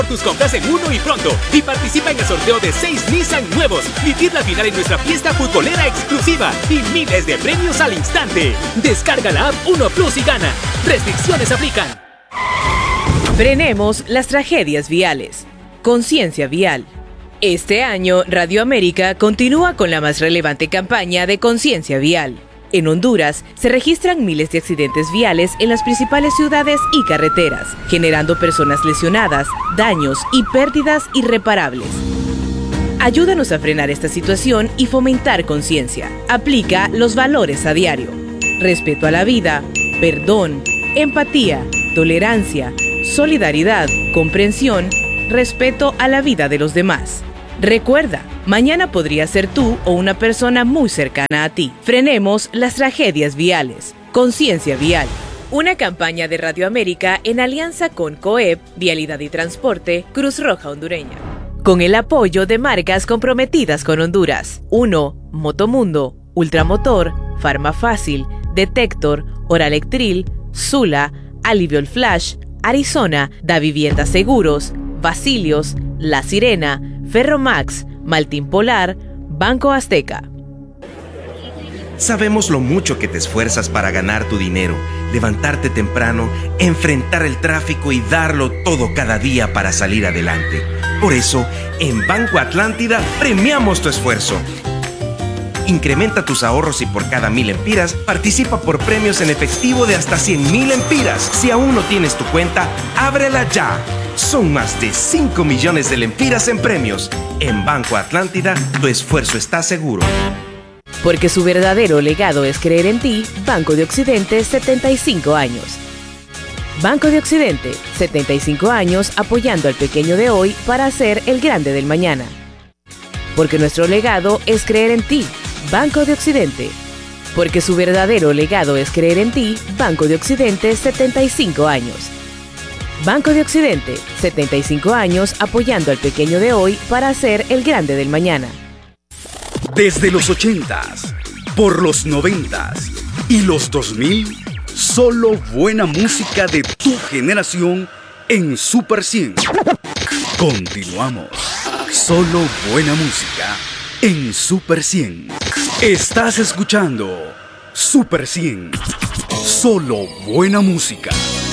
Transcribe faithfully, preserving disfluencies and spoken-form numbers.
Tus compras en Uno y Pronto y participa en el sorteo de seis Nissan nuevos. Vivir la final en nuestra fiesta futbolera exclusiva y miles de premios al instante. Descarga la app Uno Plus y gana. Restricciones aplican. Frenemos las tragedias viales. Conciencia vial. Este año, Radio América continúa con la más relevante campaña de conciencia vial. En Honduras, se registran miles de accidentes viales en las principales ciudades y carreteras, generando personas lesionadas, daños y pérdidas irreparables. Ayúdanos a frenar esta situación y fomentar conciencia. Aplica los valores a diario: respeto a la vida, perdón, empatía, tolerancia, solidaridad, comprensión, respeto a la vida de los demás. Recuerda, mañana podría ser tú o una persona muy cercana a ti. Frenemos las tragedias viales. Conciencia vial. Una campaña de Radio América en alianza con COEP, Vialidad y Transporte, Cruz Roja Hondureña. Con el apoyo de marcas comprometidas con Honduras. Uno, Motomundo, Ultramotor, Farmafácil, Detector, Oralectril, Sula, Aliviol Flash, Arizona, Da Vivienda Seguros, Basilios, La Sirena, Ferromax, Maltín Polar, Banco Azteca. Sabemos lo mucho que te esfuerzas para ganar tu dinero, levantarte temprano, enfrentar el tráfico y darlo todo cada día para salir adelante. Por eso, en Banco Atlántida premiamos tu esfuerzo. Incrementa tus ahorros y por cada mil empiras participa por premios en efectivo de hasta cien mil empiras. Si aún no tienes tu cuenta, ábrela ya. Son más de cinco millones de lempiras en premios. En Banco Atlántida, tu esfuerzo está seguro. Porque su verdadero legado es creer en ti, Banco de Occidente, setenta y cinco años. Banco de Occidente, setenta y cinco años apoyando al pequeño de hoy para ser el grande del mañana. Porque nuestro legado es creer en ti, Banco de Occidente. Porque su verdadero legado es creer en ti, Banco de Occidente, setenta y cinco años. Banco de Occidente, setenta y cinco años apoyando al pequeño de hoy para ser el grande del mañana. Desde los ochentas, por los noventas y los dos mil, solo buena música de tu generación en Super cien. Continuamos. Solo buena música en Super cien. Estás escuchando Super cien. Solo buena música.